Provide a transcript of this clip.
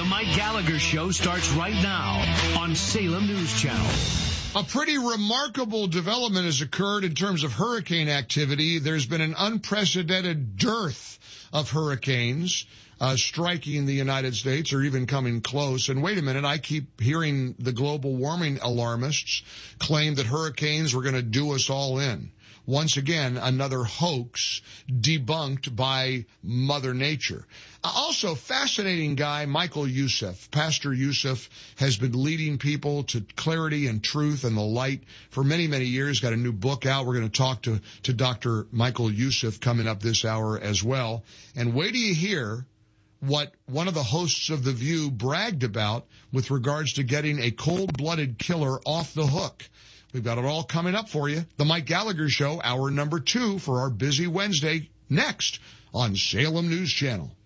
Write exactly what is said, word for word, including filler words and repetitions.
Mike Gallagher Show starts right now on Salem News Channel. A pretty remarkable development has occurred in terms of hurricane activity. There's been an unprecedented dearth of hurricanes uh, striking the United States or even coming close. And wait a minute, I keep hearing the global warming alarmists claim that hurricanes were going to do us all in. Once again, another hoax debunked by Mother Nature. Also, fascinating guy, Michael Youssef. Pastor Youssef has been leading people to clarity and truth and the light for many, many years. Got a new book out. We're going to talk to, to Doctor Michael Youssef coming up this hour as well. And wait till you hear what one of the hosts of The View bragged about with regards to getting a cold-blooded killer off the hook. We've got it all coming up for you. The Mike Gallagher Show, hour number two for our busy Wednesday, next on Salem News Channel.